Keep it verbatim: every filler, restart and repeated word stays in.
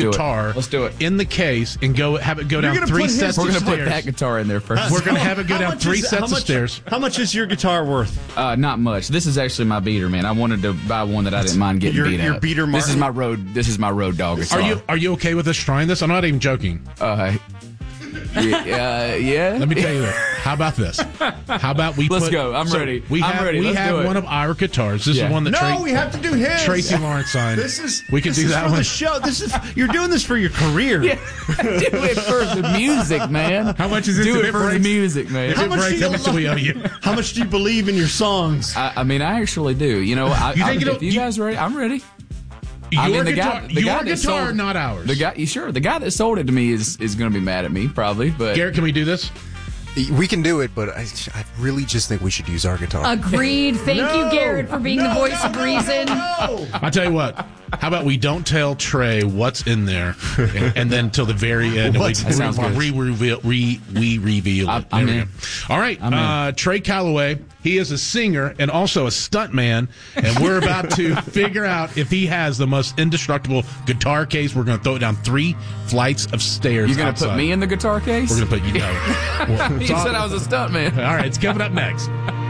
do guitar it. Let's do it. in the case and go have it go You're down gonna three put his- sets We're of going to stairs. put that guitar in there first. We're going to have it go How down much three is- sets how of much- stairs. How much is your guitar worth? Uh, not much. This is actually my beater, man. I wanted to buy one that I didn't mind getting Your- beat your up. beater This is Martin? my road. This is my road dog guitar. Are you are you okay with us trying this? I'm not even joking. Uh, yeah, uh, yeah. Let me tell you this. How about this? How about we Let's put, go. I'm so ready. We I'm have ready. we Let's have do it. one of our guitars. This Yeah. is one that No, Tra- we have to do his. Tracy Lawrence signed. This is we can this do is that for one. the show. This is you're doing this for your career. Yeah. Do it for the music, man. How much is this Do if it it for the breaks? music, man. If it much breaks, do you how much do we owe you? How much do you believe in your songs? I, I mean, I actually do. You know, I, You I, think it'll- if you you- guys ready, I'm ready. Your I mean, the guitar, guy, the your guy that guitar, sold, not ours. The guy, sure, the guy that sold it to me is is going to be mad at me, probably. But Garrett, can we do this? We can do it, but I, I really just think we should use our guitar. Agreed. Thank No. you, Garrett, for being No, the voice no, of no, reason. no. I tell you what. How about we don't tell Trey what's in there, and, and then till the very end, What's- we, That sounds we, good. re reveal, re we reveal it. I'm- I'm There we in. go. All right, I'm in. uh, Trey Calloway. He is a singer and also a stuntman, and we're about to figure out if he has the most indestructible guitar case. We're going to throw it down three flights of stairs. you're going to outside. put me in the guitar case? We're going to put you. No. Well, He it's all- said I was a stuntman. All right, it's coming up next.